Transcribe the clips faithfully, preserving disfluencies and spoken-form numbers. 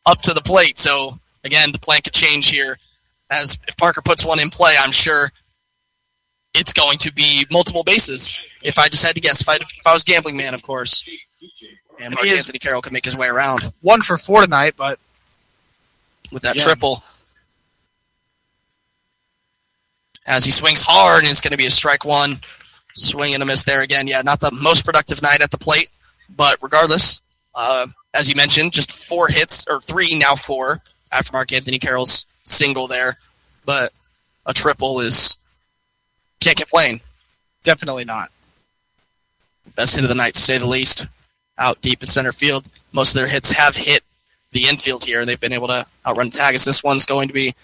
up to the plate. So, again, the plan could change here. As if Parker puts one in play, I'm sure it's going to be multiple bases. If I just had to guess, if I, if I was gambling man, of course. And Mark Anthony Carroll could make his way around. One for four tonight, but with that yeah. triple. As he swings hard, and it's going to be a strike one. Swing and a miss there again. Yeah, not the most productive night at the plate, but regardless, uh, as you mentioned, just four hits, or three, now four, after Mark Anthony Carroll's single there. But a triple is, can't complain. Definitely not. Best hit of the night, to say the least. Out deep in center field. Most of their hits have hit the infield here. They've been able to outrun Tagas. This one's going to be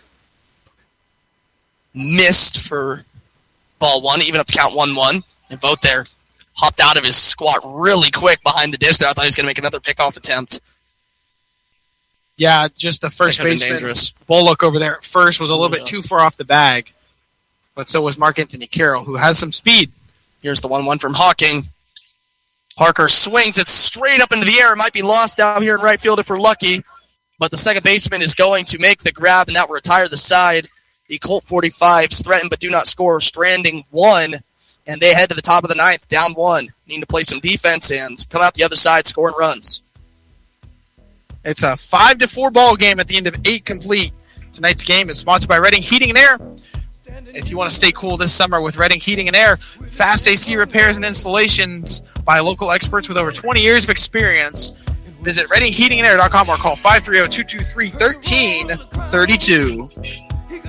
missed for ball one, even up to count one one. And Vogt there hopped out of his squat really quick behind the dish there. I thought he was going to make another pickoff attempt. Yeah, just the first baseman. Bullock over there at first was a little yeah. bit too far off the bag. But so was Mark Anthony Carroll, who has some speed. Here's the one one from Hawking. Parker swings it straight up into the air. It might be lost out here in right field if we're lucky. But the second baseman is going to make the grab, and that will retire the side. The Colt forty-fives threaten but do not score, stranding one. And they head to the top of the ninth, down one. Need to play some defense and come out the other side scoring runs. It's a five to four ball game at the end of eight complete. Tonight's game is sponsored by Redding Heating and Air. If you want to stay cool this summer with Redding Heating and Air, fast A C repairs and installations by local experts with over twenty years of experience. Visit redding heating and air dot com or call five three zero, two two three, one three three two.